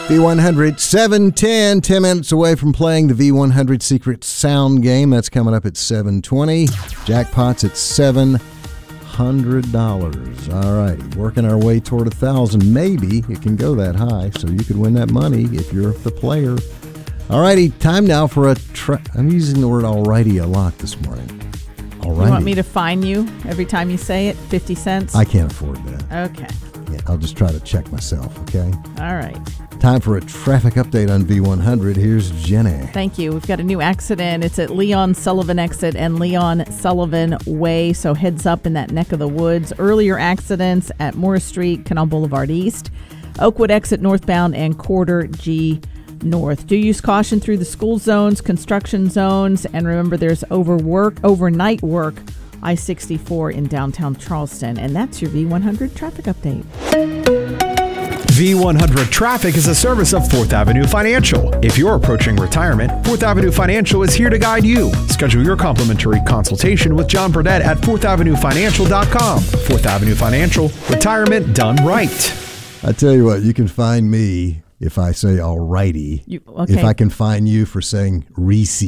V100, 7:10, 10 minutes away from playing the V100 Secret Sound game. That's coming up at 7:20. Jackpot's at $700. All right, working our way toward 1,000. Maybe it can go that high, so you could win that money if you're the player. All righty, time now for I'm using the word alrighty a lot this morning. Alrighty. You want me to fine you every time you say it? 50 cents? I can't afford that. Okay. Yeah, I'll just try to check myself, okay? All right. Time for a traffic update on V100. Here's Jenny. Thank you. We've got a new accident. It's at Leon Sullivan exit and Leon Sullivan Way, so heads up in that neck of the woods. Earlier accidents at Morris Street, Canal Boulevard East, Oakwood exit northbound, and Quarter G North. Do use caution through the school zones, construction zones, and remember there's overnight work, I-64 in downtown Charleston. And that's your V100 traffic update. V100 Traffic is a service of 4th Avenue Financial. If you're approaching retirement, 4th Avenue Financial is here to guide you. Schedule your complimentary consultation with John Burdett at 4thavenuefinancial.com. 4th Avenue Financial, retirement done right. I tell you what, you can find me if I say alrighty. Okay. If I can find you for saying Reese.